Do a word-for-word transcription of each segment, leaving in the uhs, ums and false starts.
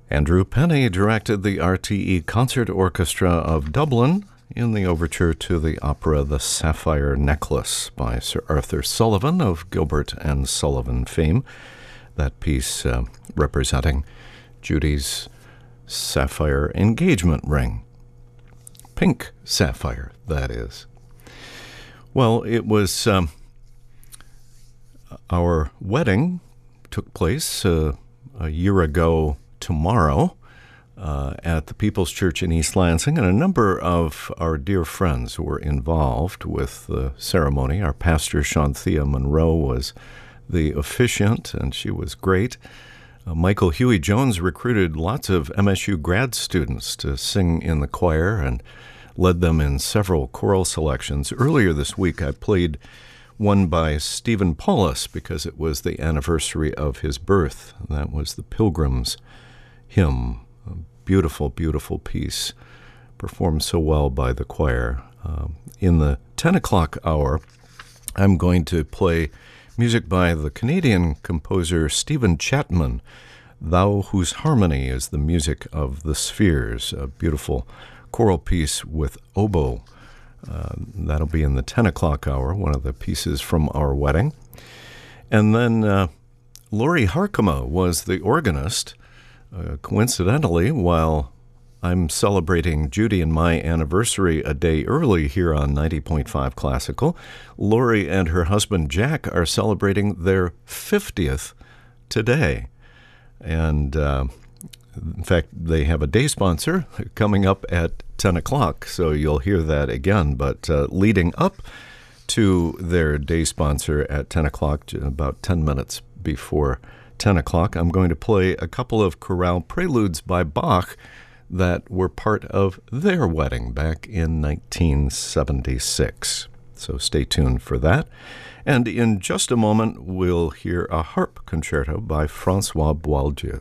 Andrew Penny directed the R T E Concert Orchestra of Dublin in the overture to the opera The Sapphire Necklace by Sir Arthur Sullivan of Gilbert and Sullivan fame. That piece uh, representing Judy's sapphire engagement ring. Pink sapphire, that is. Well, it was um, our wedding took place uh, a year ago tomorrow uh, at the People's Church in East Lansing, and a number of our dear friends were involved with the ceremony. Our pastor, Shanthia Monroe, was the officiant, and she was great. Uh, Michael Huey Jones recruited lots of M S U grad students to sing in the choir and led them in several choral selections. Earlier this week, I played one by Stephen Paulus because it was the anniversary of his birth. That was the Pilgrim's Hymn, a beautiful, beautiful piece, performed so well by the choir. Um, in the ten o'clock hour, I'm going to play music by the Canadian composer Stephen Chapman, Thou Whose Harmony is the Music of the Spheres, a beautiful choral piece with oboe. Uh, that'll be in the ten o'clock hour, one of the pieces from our wedding. And then uh, Lori Harkema was the organist. Uh, coincidentally, while I'm celebrating Judy and my anniversary a day early here on ninety point five Classical, Lori and her husband Jack are celebrating their fiftieth today. And uh, in fact, they have a day sponsor coming up at ten o'clock, so you'll hear that again. But uh, leading up to their day sponsor at ten o'clock, about ten minutes before ten o'clock, I'm going to play a couple of chorale preludes by Bach that were part of their wedding back in nineteen seventy-six. So stay tuned for that. And in just a moment, we'll hear a harp concerto by Francois Boieldieu.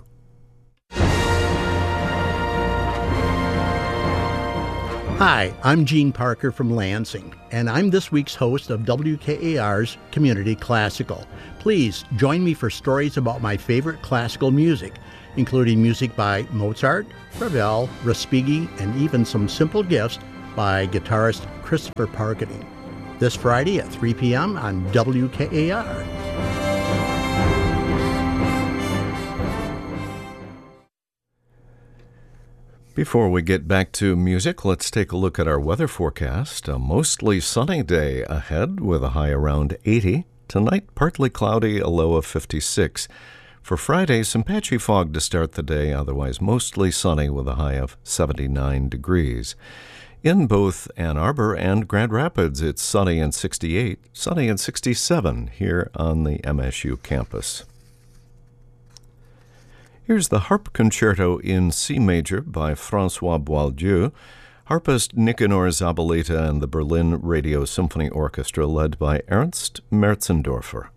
Hi, I'm Gene Parker from Lansing, and I'm this week's host of W K A R's Community Classical. Please join me for stories about my favorite classical music, including music by Mozart, Ravel, Respighi, and even some simple gifts by guitarist Christopher Parkening. This Friday at three p.m. on W K A R. Before we get back to music, let's take a look at our weather forecast. A mostly sunny day ahead with a high around eighty. Tonight, partly cloudy, a low of fifty-six. For Friday, some patchy fog to start the day, otherwise mostly sunny with a high of seventy-nine degrees. In both Ann Arbor and Grand Rapids, it's sunny and sixty-eight, sunny and sixty-seven here on the M S U campus. Here's the Harp Concerto in C major by Francois Boieldieu, harpist Nicanor Zabaleta and the Berlin Radio Symphony Orchestra led by Ernst Merzendorfer.